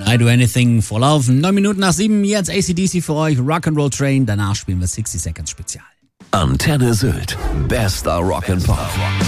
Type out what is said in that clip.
I Do Anything for Love. 9 Minuten nach 7, jetzt AC/DC für euch, Rock'n'Roll Train. Danach spielen wir 60 Seconds Spezial. Antenne Sylt. Bester Rock'n'Pop.